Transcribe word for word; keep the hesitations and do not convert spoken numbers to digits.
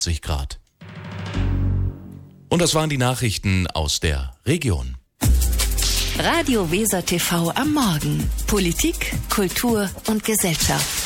Grad. Und das waren die Nachrichten aus der Region. Radio Weser T V am Morgen. Politik, Kultur und Gesellschaft.